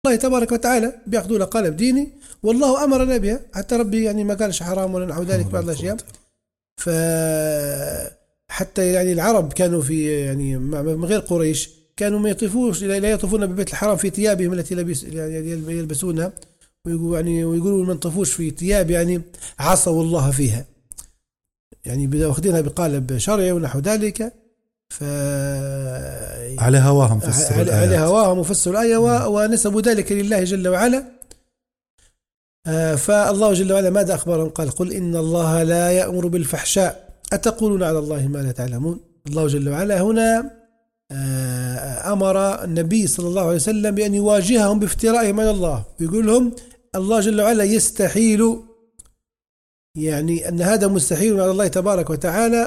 الله تبارك وتعالى بياخذوا له قالب ديني، والله أمرنا بها، حتى ربي يعني ما قالش حرام ولا نحو ذلك بعض الأشياء. ف حتى يعني العرب كانوا في يعني من غير قريش كانوا ما يطوفوش، لا يطوفون ببيت الحرام في ثيابهم التي يلبسونها، ويقولوا ما نطوفوش في ثياب يعني عصوا الله فيها، يعني بدأوا واخذينها بقالب شرعي ونحو ذلك. ف على هواهم فسروا الآيات، على هواهم وفسروا الآية ونسبوا ذلك لله جل وعلا. فالله جل وعلا ماذا أخبرهم؟ قال: قل إن الله لا يأمر بالفحشاء أتقولون على الله ما لا تعلمون. الله جل وعلا هنا أمر النبي صلى الله عليه وسلم بأن يواجههم بافترائهم على الله، ويقول لهم الله جل وعلا يستحيل، يعني أن هذا مستحيل على الله تبارك وتعالى،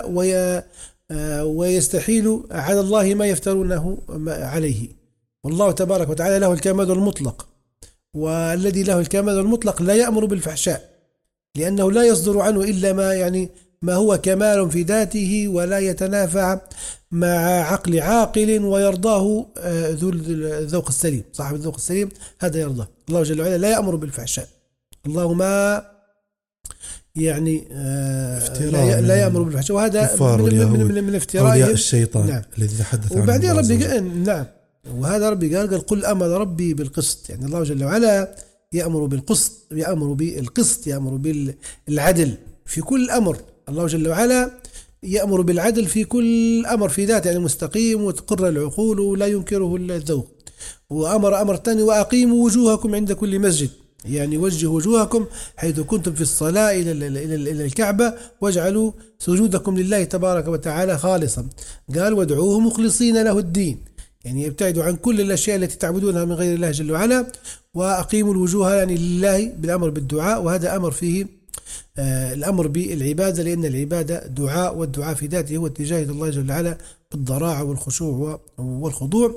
ويستحيل على الله ما يفترونه عليه. والله تبارك وتعالى له الكمال المطلق، والذي له الكمال المطلق لا يأمر بالفحشاء، لأنه لا يصدر عنه إلا ما هو كمال في ذاته، ولا يتنافع مع عقل عاقل ويرضاه ذو الذوق السليم، صاحب الذوق السليم هذا يرضاه. الله جل وعلا لا يأمر بالفحشاء، الله ما يعني لا يأمر بالفحشاء، وهذا من افتراء الشيطان. نعم. الذي تحدث عنه وبعدين ربي نعم، وهذا ربي قال قل أمر ربي بالقسط، يعني الله جل وعلا يأمر بالقسط، يأمر بالعدل في كل أمر. الله جل وعلا يأمر بالعدل في كل أمر في ذاته، يعني مستقيم وتقر العقول ولا ينكره الذوق. وأمر أمر ثاني: وأقيموا وجوهكم عند كل مسجد، يعني وجهوا وجوهكم حيث كنتم في الصلاة إلى الكعبة، واجعلوا سجودكم لله تبارك وتعالى خالصا. قال: وادعوه مخلصين له الدين، يعني يبتعدوا عن كل الأشياء التي تعبدونها من غير الله جل وعلا، وأقيموا الوجوه يعني لله بالأمر بالدعاء. وهذا أمر فيه الأمر بالعبادة، لأن العبادة دعاء، والدعاء في ذاته هو اتجاه الله جل وعلا بالضراعة والخشوع والخضوع.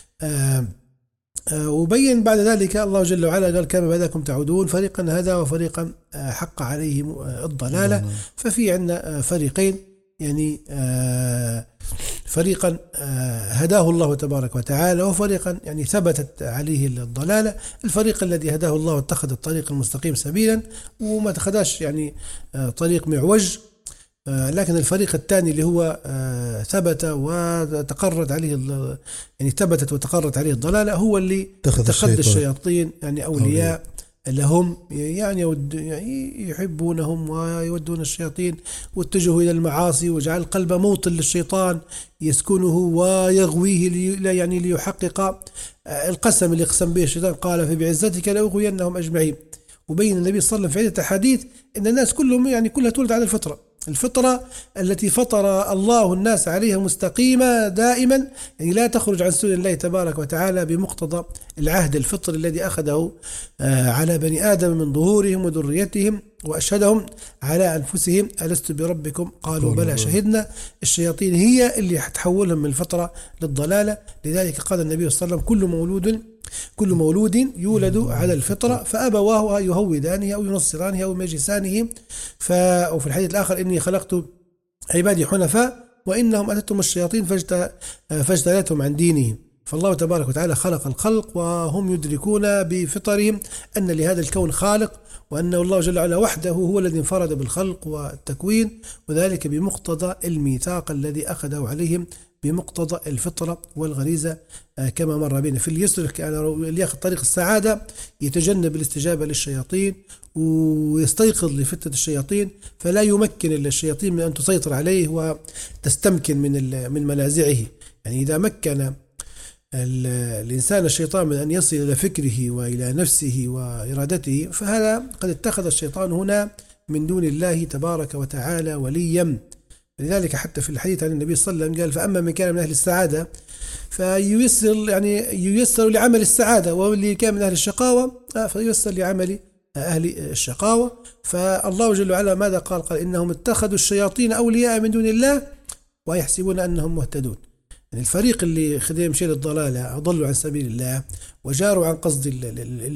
وبين بعد ذلك الله جل وعلا قال: كما بدأكم تعودون فريقا هدى وفريقا حق عليهم الضلالة. ففي عندنا فريقين، يعني فريقا هداه الله تبارك وتعالى، وفريقا يعني ثبتت عليه الضلالة. الفريق الذي هداه الله اتخذ الطريق المستقيم سبيلا وما اتخذش يعني طريق معوج، لكن الفريق الثاني اللي هو ثبت وتقرت عليه يعني ثبتت وتقرت عليه الضلالة، هو اللي اتخذ الشياطين يعني أولياء لهم، يعني يحبونهم ويودون الشياطين، واتجهوا إلى المعاصي، وجعل القلب موطن للشيطان يسكنه ويغويه يعني ليحقق القسم اللي قسم به الشيطان، قال: فبعزتك لأغوينهم أجمعين. وبين النبي صلى الله عليه وسلم في عدة أحاديث أن الناس كلهم يعني كلها تولد على الفطرة التي فطر الله الناس عليها مستقيمة دائما، يعني لا تخرج عن سنن الله تبارك وتعالى بمقتضى العهد الفطري الذي أخذه على بني آدم من ظهورهم وذريتهم، وأشهدهم على أنفسهم: ألست بربكم؟ قالوا بلى شهدنا. الشياطين هي اللي حتحولهم من الفطرة للضلالة. لذلك قال النبي صلى الله عليه وسلم: كل مولود يولد على الفطرة فأبواه يهودانه أو ينصرانه أو يمجسانه. وفي الحديث الآخر: إني خلقت عبادي حنفاء وإنهم أتتهم الشياطين فاجتلتهم عن دينهم. فالله تبارك وتعالى خلق الخلق وهم يدركون بفطرهم أن لهذا الكون خالق، وأن الله جل وعلا وحده هو الذي انفرد بالخلق والتكوين، وذلك بمقتضى الميثاق الذي أخذه عليهم بمقتضى الفطرة والغريزة، كما مر بنا في اليسر. اللي ياخذ طريق السعادة يتجنب الاستجابة للشياطين ويستيقظ لفتنة الشياطين، فلا يمكن إلا الشياطين من أن تسيطر عليه وتستمكن من منازعه. يعني إذا مكن الإنسان الشيطان من أن يصل إلى فكره وإلى نفسه وإرادته، فهذا قد اتخذ الشيطان هنا من دون الله تبارك وتعالى وليا. لذلك حتى في الحديث عن النبي صلى الله عليه وسلم قال: فأما من كان من أهل السعادة فييسر لعمل السعادة، واللي كان من أهل الشقاوة فييسر لعمل أهل الشقاوة. فالله جل وعلا ماذا قال؟ قال: إنهم اتخذوا الشياطين أولياء من دون الله ويحسبون أنهم مهتدون. يعني الفريق اللي خذوا يمشي للضلالة أضلوا عن سبيل الله وجاروا عن قصد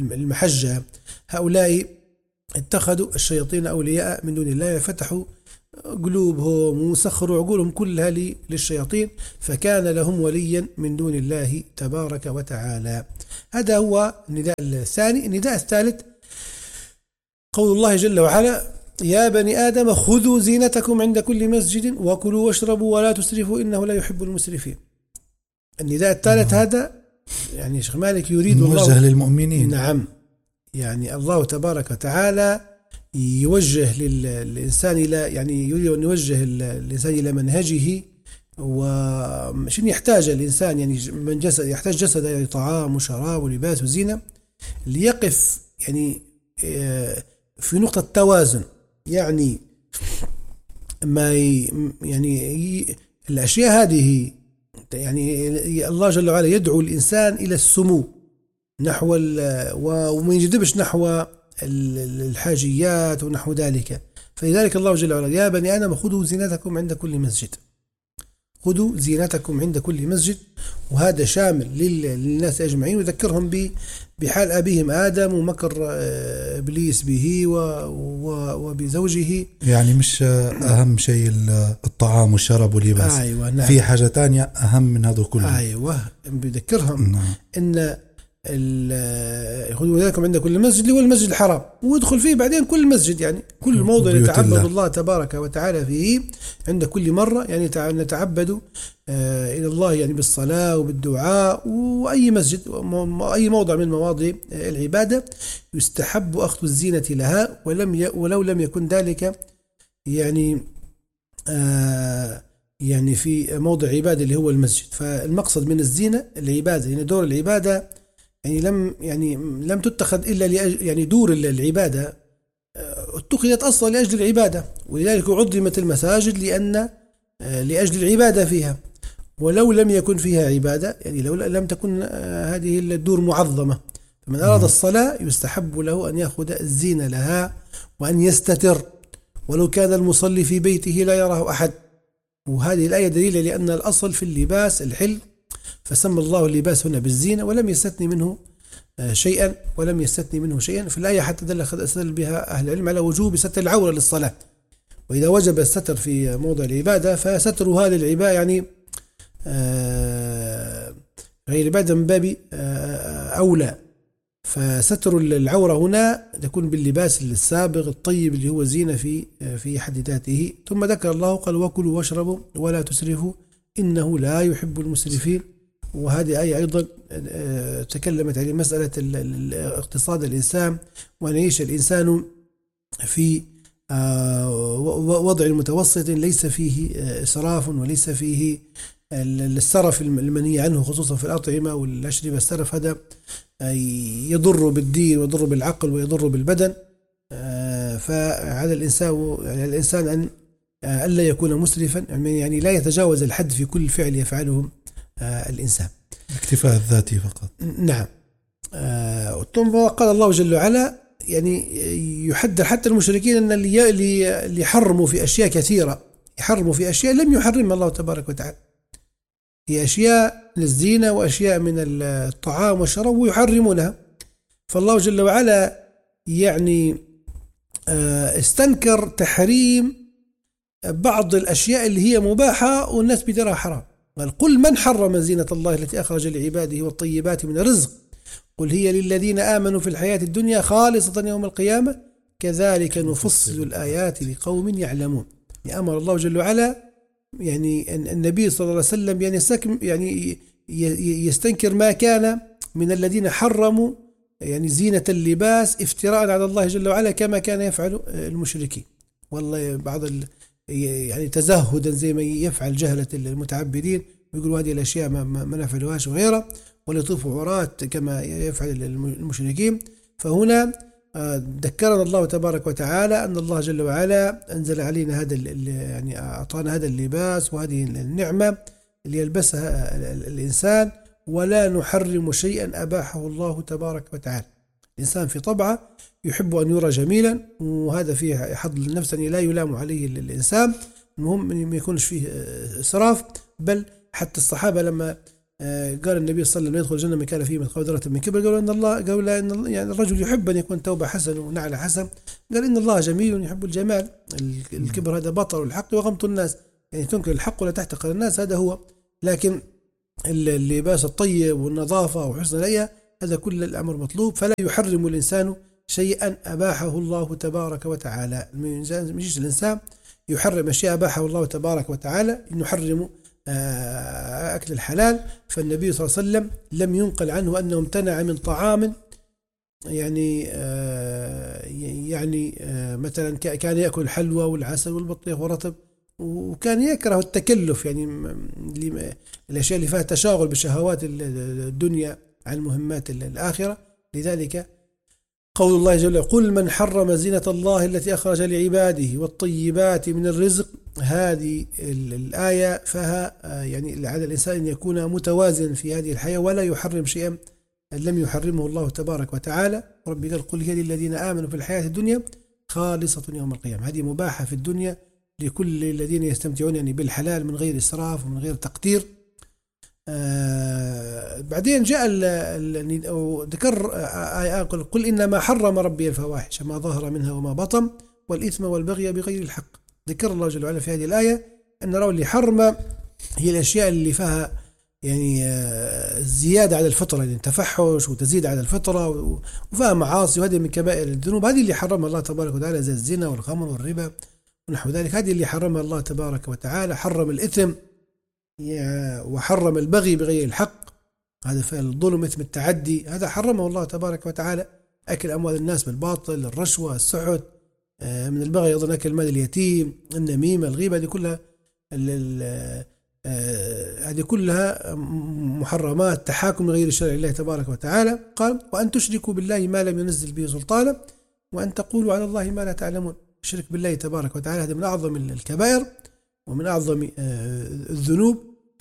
المحجة، هؤلاء اتخذوا الشياطين أولياء من دون الله، فتحوا قلوبهم وسخروا عقولهم كلها للشياطين، فكان لهم وليا من دون الله تبارك وتعالى. هذا هو النداء الثاني. النداء الثالث قول الله جل وعلا: يا بني آدم خذوا زينتكم عند كل مسجد وكلوا واشربوا ولا تسرفوا إنه لا يحب المسرفين. النداء الثالث هذا يعني شيخ مالك يريد موجه للمؤمنين. نعم، يعني الله تبارك وتعالى يوجه للإنسان إلى، يعني يريد أن يوجه الإنسان إلى منهجه، وشن يحتاج الإنسان، يعني من جسد يحتاج جسد، يعني طعام وشراب ولباس وزينة، ليقف يعني في نقطة توازن. يعني ما يعني الأشياء هذه، يعني الله جل وعلا يدعو الإنسان إلى السمو نحو وما يجذبش نحو الحاجيات ونحو ذلك. فلذلك الله جل وعلا: يا بني آدم خذوا زينتكم عند كل مسجد. خذوا زينتكم عند كل مسجد، وهذا شامل للناس أجمعين، ويذكرهم بحال أبيهم آدم ومكر إبليس به وبزوجه. يعني مش أهم شيء الطعام والشراب واللباس. أيوة نعم. في حاجة تانية أهم من هذا كله. أيوة، بيذكرهم إن خذوا ذلكم عند كل مسجد، اللي هو المسجد الحرام، ويدخل فيه بعدين كل مسجد، يعني كل موضع يتعبد الله تبارك وتعالى فيه عند كل مرة. يعني نتعبد إلى الله يعني بالصلاة وبالدعاء. وأي مسجد، أي موضع من مواضع العبادة يستحب أخذ الزينة لها، ولو لم يكن ذلك يعني يعني في موضع عبادة اللي هو المسجد. فالمقصد من الزينة العبادة، يعني دور العبادة يعني لم تتخذ إلا يعني دور العبادة اتخذت أصلا لأجل العبادة، ولذلك عظمت المساجد لأجل العبادة فيها. ولو لم يكن فيها عبادة، يعني لو لم تكن هذه الدور معظمة، فمن أراد الصلاة يستحب له أن يأخذ الزينة لها وأن يستتر، ولو كان المصلي في بيته لا يراه أحد. وهذه الآية دليل لأن الأصل في اللباس الحل، فسمى الله اللباس هنا بالزينة ولم يستثني منه شيئا، في الآية حتى دل بها أهل العلم على وجوب ستر العورة للصلاة. وإذا وجب الستر في موضع العبادة فستر هذه العبادة يعني غير العبادة من باب أولى. فستر العورة هنا تكون باللباس السابغ الطيب اللي هو زينة في حد ذاته. ثم ذكر الله قال: وكلوا واشربوا ولا تسرفوا إنه لا يحب المسرفين. وهذه آية أيضا تكلمت عن مسألة اقتصاد الإنسان، وأن يعيش الإنسان في وضع المتوسط ليس فيه إسراف وليس فيه السرف المنهي عنه، خصوصا في الأطعمة والأشربة. السرف هذا يضر بالدين ويضر بالعقل ويضر بالبدن. فعلى الإنسان أن ألا يكون مسرفا، يعني لا يتجاوز الحد في كل فعل يفعله الإنسان، الاكتفاء الذاتي فقط. نعم. ثم قال الله جل وعلا يعني يحذر حتى المشركين أن اللي يحرموا في أشياء كثيرة، يحرموا في أشياء لم يحرمها الله تبارك وتعالى، هي أشياء للزينة وأشياء من الطعام والشراب ويحرمونها. فالله جل وعلا يعني استنكر تحريم بعض الأشياء اللي هي مباحة والناس بتراها حرام. قال: قل من حرم زينة الله التي أخرج لعباده والطيبات من الرزق قل هي للذين آمنوا في الحياة الدنيا خالصة يوم القيامة كذلك نفصل الآيات لقوم يعلمون. يعني أمر الله جل وعلا يعني النبي صلى الله عليه وسلم يعني يستنكر ما كان من الذين حرموا يعني زينة اللباس افتراء على الله جل وعلا كما كان يفعل المشركين. والله بعض يعني تزهدا زي ما يفعل جهلة المتعبدين، يقولوا هذه الأشياء ما نفعلوهاش وغيرها، ويطوفوا عرات كما يفعل المشركين. فهنا ذكرنا الله تبارك وتعالى أن الله جل وعلا أنزل علينا هذا يعني أعطانا هذا اللباس وهذه النعمة اللي يلبسها الإنسان، ولا نحرم شيئا أباحه الله تبارك وتعالى. الإنسان في طبعه يحب أن يرى جميلا، وهذا فيه حظ للنفس أن لا يلام عليه الإنسان. المهم ما يكونش فيه إسراف. بل حتى الصحابة لما قال النبي صلى الله عليه وسلم يدخل الجنة من كان فيه مثقال ذرة من كبر، قالوا أن الله قال إن يعني الرجل يحب أن يكون توبة حسن ونعل حسن، قال إن الله جميل يحب الجمال. الكبر هذا بطر الحق وغمط الناس، يعني تنكر الحق ولا تحتقر الناس، هذا هو. لكن اللباس الطيب والنظافة وحسن الهيئة هذا كل الأمر مطلوب. فلا يحرم الإنسان شيئا أباحه الله تبارك وتعالى. مش الإنسان يحرم أشياء أباحه الله تبارك وتعالى، إنه يحرم أكل الحلال. فالنبي صلى الله عليه وسلم لم ينقل عنه أنه امتنع من طعام، يعني مثلا كان يأكل الحلوى والعسل والبطيخ والرطب، وكان يكره التكلف، يعني الأشياء اللي فيها تشاغل بشهوات الدنيا عن مهمات الآخرة. لذلك قول الله جل وعلا: قل من حرم زينة الله التي أخرج لعباده والطيبات من الرزق. هذه الآية فيها يعني على الإنسان أن يكون متوازنا في هذه الحياة ولا يحرم شيئا لم يحرمه الله تبارك وتعالى. ربي قال: قل هي للذين آمنوا في الحياة الدنيا خالصة يوم القيامة. هذه مباحة في الدنيا لكل الذين يستمتعون يعني بالحلال من غير إسراف ومن غير تقتير. بعدين جاء ذكر آية: قل إنما حرم ربي الفواحش ما ظهر منها وما بطن والإثم والبغي بغير الحق. ذكر الله جل وعلا في هذه الآية أن اللي حرم هي الأشياء اللي فيها يعني زيادة على الفطرة، يعني تفحش وتزيد على الفطرة وفيها معاصي، وهذه من كبائر الذنوب. هذه اللي حرمها الله تبارك وتعالى زي الزنا والخمر والربا ونحو ذلك. هذه اللي حرمها الله تبارك وتعالى. حرم الإثم وحرم البغي بغير الحق، هذا فعل الظلم، إثم التعدي، هذا حرمه الله تبارك وتعالى. أكل أموال الناس بالباطل، الرشوة، السحت، من البغي أيضا أكل مال اليتيم، النميمة، الغيبة، هذه كلها محرمات، تحاكم غير شرع الله تبارك وتعالى. قال: وأن تشركوا بالله ما لم ينزل به سلطانا وأن تقولوا على الله ما لا تعلمون. الشرك بالله تبارك وتعالى هذا من أعظم الكبائر ومن أعظم الذنوب،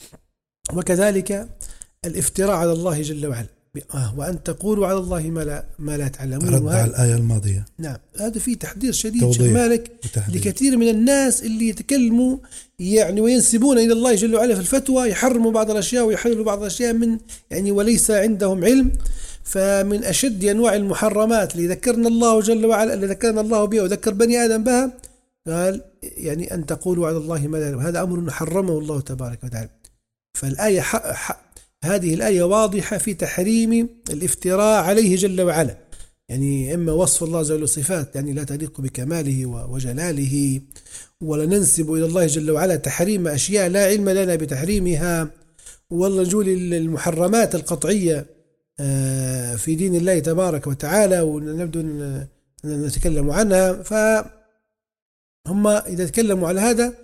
وكذلك الافتراء على الله جل وعلا، وأن تقولوا على الله ما لا تعلمون. رد على الآية الماضية. نعم، هذا فيه تحذير شديد شيخ مالك لكثير من الناس اللي يتكلموا يعني وينسبون إلى الله جل وعلا في الفتوى، يحرموا بعض الأشياء ويحللوا بعض الأشياء من يعني وليس عندهم علم. فمن أشد أنواع المحرمات اللي ذكرنا الله جل وعلا، اللي ذكرنا الله بها وذكر بني آدم بها، قال يعني أن تقولوا على الله ما لا تعلمون. هذا أمر حرمه الله تبارك وتعالى. فالآية هذه الآية واضحة في تحريم الافتراء عليه جل وعلا، يعني إما وصف الله جل وعلا صفات يعني لا تليق بكماله وجلاله، ولا ننسب إلى الله جل وعلا تحريم أشياء لا علم لنا بتحريمها، ولا نجول المحرمات القطعية في دين الله تبارك وتعالى ونبدو نتكلم عنها. فهم إذا تكلموا على هذا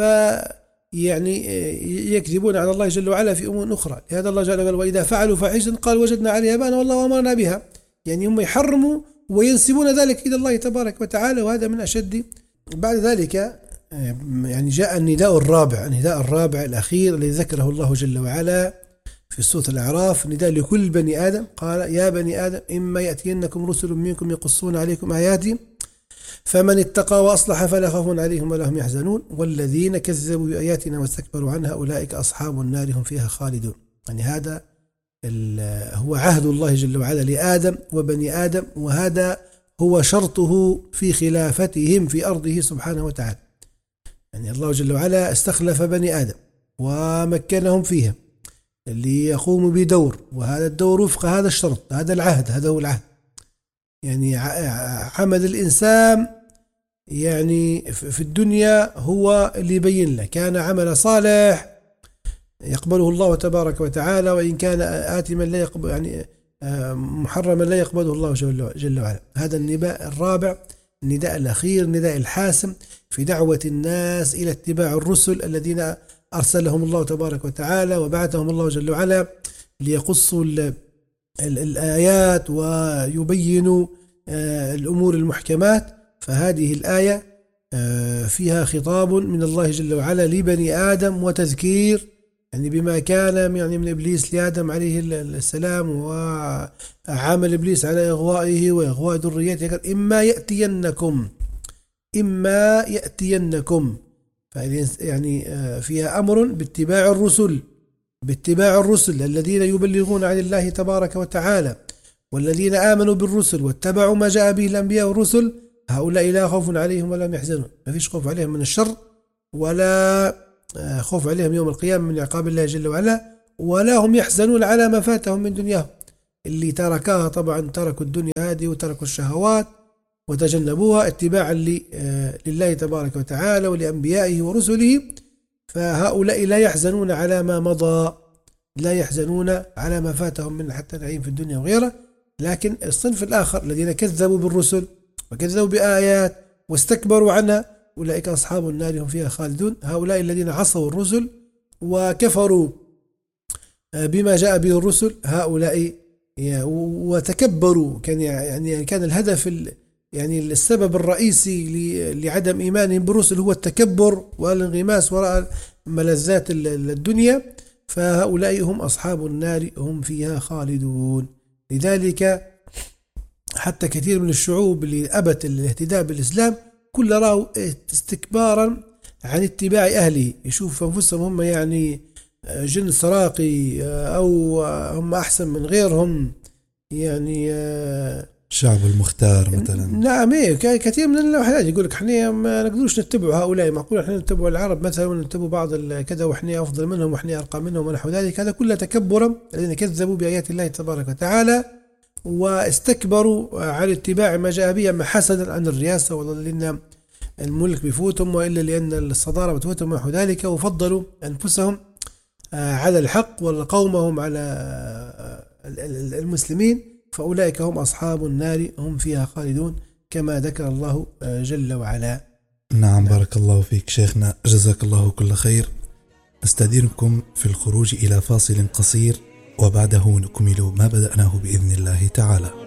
يعني يكذبون على الله جل وعلا في أمور أخرى. لهذا الله جل وعلا: وإذا فعلوا فاحشة قال وجدنا عليها آباءنا والله أمرنا بها. يعني هم يحرموا وينسبون ذلك إلى الله تبارك وتعالى، وهذا من أشد. بعد ذلك يعني جاء النداء الرابع الأخير الذي ذكره الله جل وعلا في سورة الأعراف، نداء لكل بني آدم. قال: يا بني آدم إما يأتينكم رسل منكم يقصون عليكم آياتي فمن اتقى وأصلح فلا خوف عليهم ولا هم يحزنون والذين كذبوا بآياتنا واستكبروا عنها أولئك أصحاب النار هم فيها خالدون. يعني هذا هو عهد الله جل وعلا لآدم وبني آدم، وهذا هو شرطه في خلافتهم في أرضه سبحانه وتعالى. يعني الله جل وعلا استخلف بني آدم ومكنهم فيها ليقوموا بدور، وهذا الدور وفق هذا الشرط، هذا العهد، هذا هو العهد. يعني عمل الإنسان يعني في الدنيا هو اللي يبين له، كان عمل صالح يقبله الله تبارك وتعالى، وإن كان آثما لا يقبل يعني محرما لا يقبله الله جل وعلا. هذا النداء الرابع، النداء الأخير، النداء الحاسم في دعوة الناس إلى اتباع الرسل الذين أرسلهم الله تبارك وتعالى وبعثهم الله جل وعلا ليقصوا الآيات ويبينوا الأمور المحكمات. فهذه الآية فيها خطاب من الله جل وعلا لبني آدم وتذكير يعني بما كان يعني من إبليس لآدم عليه السلام وعمل إبليس على إغوائه وإغواء ذريته. إما يأتينكم يعني فيها أمر باتباع الرسل الذين يبلغون عن الله تبارك وتعالى، والذين آمنوا بالرسل واتبعوا ما جاء به الأنبياء والرسل هؤلاء لا خوف عليهم ولا هم يحزنون، ما فيش خوف عليهم من الشر ولا خوف عليهم يوم القيامة من عقاب الله جل وعلا، ولا هم يحزنون على ما فاتهم من دنياهم. اللي تركها طبعا تركوا الدنيا هذه وتركوا الشهوات وتجنبوها اتباعا لله تبارك وتعالى ولأنبيائه ورسله، فهؤلاء لا يحزنون على ما مضى، لا يحزنون على ما فاتهم من حتى نعيم في الدنيا وغيره. لكن الصنف الآخر الذين كذبوا بالرسل وكذبوا بآيات واستكبروا عنها أولئك أصحاب النار هم فيها خالدون. هؤلاء الذين عصوا الرسل وكفروا بما جاء به الرسل، هؤلاء وتكبروا، كان الهدف يعني السبب الرئيسي لعدم إيمانهم بالرسل هو التكبر والانغماس وراء ملذات الدنيا، فهؤلاء هم أصحاب النار هم فيها خالدون. لذلك حتى كثير من الشعوب اللي أبت الاهتداء بالإسلام كل رأوا استكبارا عن اتباع أهله، يشوف أنفسهم هم يعني جنس راقي أو هم أحسن من غيرهم، يعني الشعب المختار مثلا. نعم، كثير من الواحد يقول لك احنا ما نقدروش نتبع هؤلاء، معقول احنا نتبع العرب مثلا ونتبع بعض كذا واحنا افضل منهم واحنا ارقى منهم ونحو ذلك. هذا كله تكبرا، الذين كذبوا بايات الله تبارك وتعالى واستكبروا على اتباع ما جاء به، اما حسدا عن الرئاسه والله لان الملك بفوتهم والا لان الصداره بتفوتهم ونحو ذلك، وفضلوا انفسهم على الحق وقومهم على المسلمين، فأولئك هم أصحاب النار هم فيها خالدون كما ذكر الله جل وعلا. نعم، بارك الله فيك شيخنا، جزاك الله كل خير. نستأذنكم في الخروج إلى فاصل قصير وبعده نكمل ما بدأناه بإذن الله تعالى.